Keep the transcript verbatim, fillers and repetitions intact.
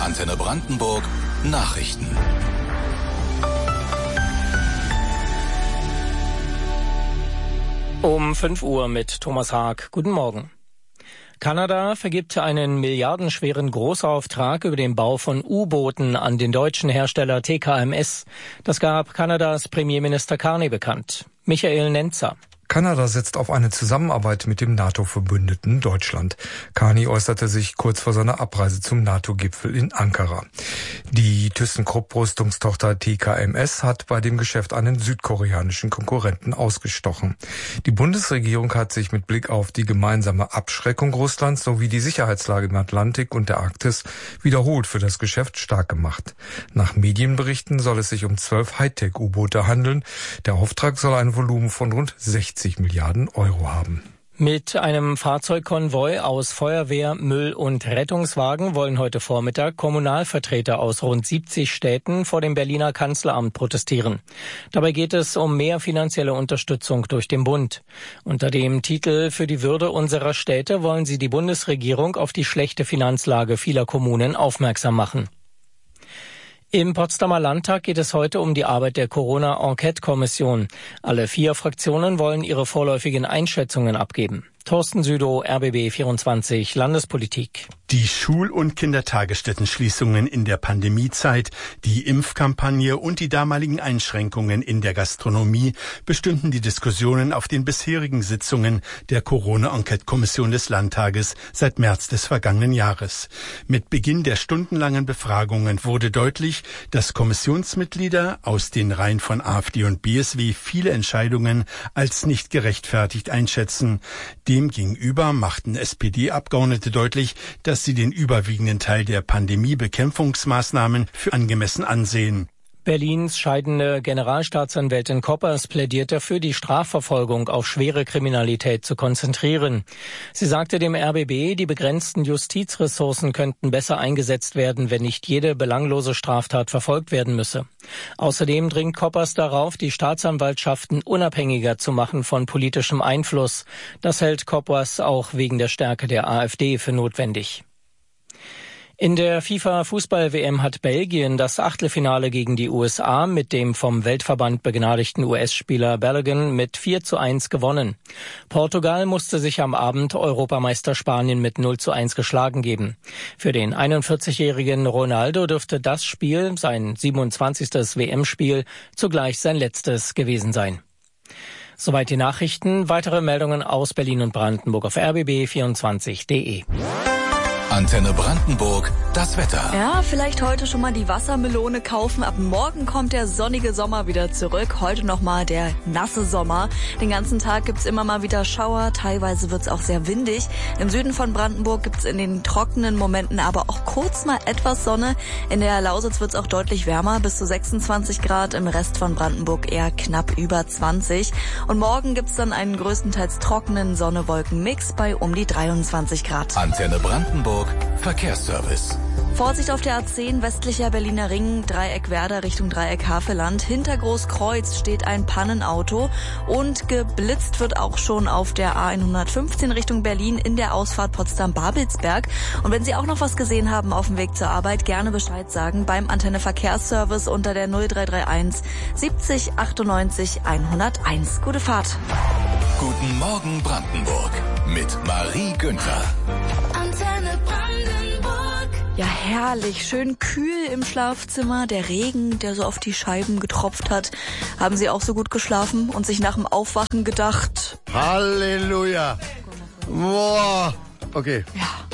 Antenne Brandenburg Nachrichten. Um fünf Uhr mit Thomas Haag. Guten Morgen. Kanada vergibt einen milliardenschweren Großauftrag über den Bau von U-Booten an den deutschen Hersteller T K M S. Das gab Kanadas Premierminister Carney bekannt. Michael Nenzer. Kanada setzt auf eine Zusammenarbeit mit dem NATO-Verbündeten Deutschland. Carney äußerte sich kurz vor seiner Abreise zum NATO-Gipfel in Ankara. Die ThyssenKrupp-Rüstungstochter T K M S hat bei dem Geschäft einen südkoreanischen Konkurrenten ausgestochen. Die Bundesregierung hat sich mit Blick auf die gemeinsame Abschreckung Russlands sowie die Sicherheitslage im Atlantik und der Arktis wiederholt für das Geschäft stark gemacht. Nach Medienberichten soll es sich um zwölf Hightech-U-Boote handeln. Der Auftrag soll ein Volumen von rund sechzig Milliarden Euro haben. Mit einem Fahrzeugkonvoi aus Feuerwehr, Müll- und Rettungswagen wollen heute Vormittag Kommunalvertreter aus rund siebzig Städten vor dem Berliner Kanzleramt protestieren. Dabei geht es um mehr finanzielle Unterstützung durch den Bund. Unter dem Titel Für die Würde unserer Städte wollen sie die Bundesregierung auf die schlechte Finanzlage vieler Kommunen aufmerksam machen. Im Potsdamer Landtag geht es heute um die Arbeit der Corona-Enquete-Kommission. Alle vier Fraktionen wollen ihre vorläufigen Einschätzungen abgeben. Thorsten Südow, R B B vierundzwanzig, Landespolitik. Die Schul- und Kindertagesstättenschließungen in der Pandemiezeit, die Impfkampagne und die damaligen Einschränkungen in der Gastronomie bestimmten die Diskussionen auf den bisherigen Sitzungen der Corona-Enquete-Kommission des Landtages seit März des vergangenen Jahres. Mit Beginn der stundenlangen Befragungen wurde deutlich, dass Kommissionsmitglieder aus den Reihen von AfD und B S W viele Entscheidungen als nicht gerechtfertigt einschätzen. Demgegenüber machten S P D-Abgeordnete deutlich, dass sie den überwiegenden Teil der Pandemiebekämpfungsmaßnahmen für angemessen ansehen. Berlins scheidende Generalstaatsanwältin Koppers plädiert dafür, die Strafverfolgung auf schwere Kriminalität zu konzentrieren. Sie sagte dem R B B, die begrenzten Justizressourcen könnten besser eingesetzt werden, wenn nicht jede belanglose Straftat verfolgt werden müsse. Außerdem dringt Koppers darauf, die Staatsanwaltschaften unabhängiger zu machen von politischem Einfluss. Das hält Koppers auch wegen der Stärke der AfD für notwendig. In der FIFA-Fußball-W M hat Belgien das Achtelfinale gegen die U S A mit dem vom Weltverband begnadigten U S-Spieler Balogun mit vier zu eins gewonnen. Portugal musste sich am Abend Europameister Spanien mit null zu eins geschlagen geben. Für den einundvierzigjährigen Ronaldo dürfte das Spiel, sein siebenundzwanzigstes W M-Spiel, zugleich sein letztes gewesen sein. Soweit die Nachrichten. Weitere Meldungen aus Berlin und Brandenburg auf R B B vierundzwanzig punkt de. Antenne Brandenburg, das Wetter. Ja, vielleicht heute schon mal die Wassermelone kaufen. Ab morgen kommt der sonnige Sommer wieder zurück. Heute nochmal der nasse Sommer. Den ganzen Tag gibt's immer mal wieder Schauer. Teilweise wird's auch sehr windig. Im Süden von Brandenburg gibt's in den trockenen Momenten aber auch kurz mal etwas Sonne. In der Lausitz wird's auch deutlich wärmer, bis zu sechsundzwanzig Grad. Im Rest von Brandenburg eher knapp über zwanzig. Und morgen gibt's dann einen größtenteils trockenen Sonne-Wolken-Mix bei um die dreiundzwanzig Grad. Antenne Brandenburg Verkehrsservice. Vorsicht auf der A zehn, westlicher Berliner Ring, Dreieck Werder Richtung Dreieck Havelland. Hinter Großkreuz steht ein Pannenauto und geblitzt wird auch schon auf der A hundertfünfzehn Richtung Berlin in der Ausfahrt Potsdam-Babelsberg. Und wenn Sie auch noch was gesehen haben auf dem Weg zur Arbeit, gerne Bescheid sagen beim Antenne Verkehrsservice unter der null drei drei eins siebzig achtundneunzig hunderteins. Gute Fahrt. Guten Morgen Brandenburg mit Marie Günther. Antenne Brandenburg. Ja, herrlich. Schön kühl im Schlafzimmer. Der Regen, der so auf die Scheiben getropft hat. Haben Sie auch so gut geschlafen und sich nach dem Aufwachen gedacht? Halleluja. Boah. Okay. Ja.